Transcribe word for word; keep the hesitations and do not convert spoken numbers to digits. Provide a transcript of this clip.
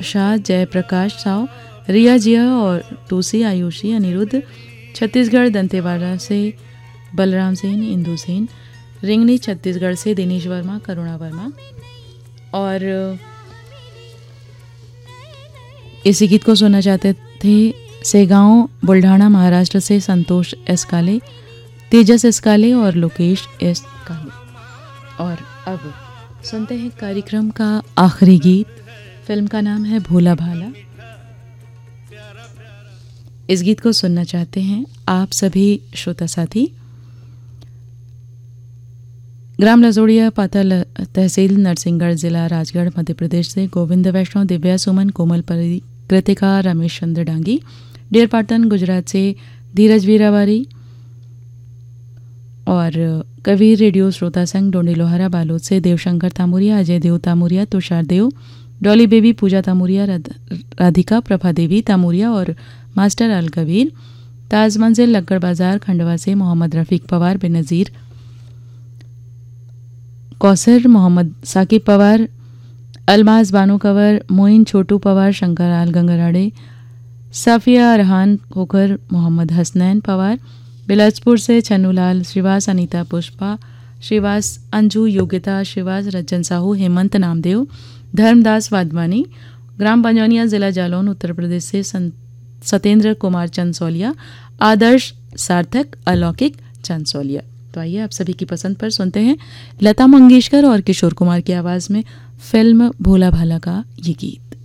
शाह, जयप्रकाश साव, रिया जिया और टूसी आयुषी, अनिरुद्ध। छत्तीसगढ़ दंतेवाड़ा से बलराम सेन, इंदु सेन। रिंगनी छत्तीसगढ़ से दिनेश वर्मा, करुणा वर्मा। और इसी गीत को सुनना चाहते थे सेगांव बुल्ढाना महाराष्ट्र से संतोष एस काले, तेजस एस काले और लोकेश एस काले। और अब सुनते हैं कार्यक्रम का आखिरी गीत। फिल्म का नाम है भोला भाला। इस गीत को सुनना चाहते हैं आप सभी श्रोता साथी। ग्राम लजोड़िया, पाता तहसील, नरसिंहगढ़ जिला, राजगढ़, मध्य प्रदेश से गोविंद वैष्णव, दिव्या सुमन, कोमल परी, कृतिका, रमेश चंद्र डांगी। डेर पाटन गुजरात से धीरज वीरावारी और कबीर रेडियो श्रोता संघ डोंडी लोहारा बालोद से देवशंकर तामुरिया, अजय देव तामुरिया, तुषार देव, डॉली बेबी, पूजा तामुरिया, राधिका प्रभा देवी तामुरिया और मास्टर अल कबीर। ताज मंजिल लक्कड़ बाजार खंडवा से मोहम्मद रफीक पवार, बेनज़ीर कौसर, मोहम्मद साकिब पवार, अलमाज बानो कंवर, मोइन छोटू पवार, शंकर आल गंगराड़े, साफिया अरहान खोखर, मोहम्मद हसनैन पवार। बिलासपुर से छन्नूलाल श्रीवास, अनीता पुष्पा श्रीवास, अंजू योगिता श्रीवास, रज्जन साहू, हेमंत नामदेव, धर्मदास वाधवानी। ग्राम पंजौनिया, जिला जालौन, उत्तर प्रदेश से सत्येंद्र कुमार चंसौलिया, आदर्श सार्थक, अलौकिक चंसौलिया। तो आइए आप सभी की पसंद पर सुनते हैं लता मंगेशकर और किशोर कुमार की आवाज़ में फिल्म भोला भाला का ये गीत।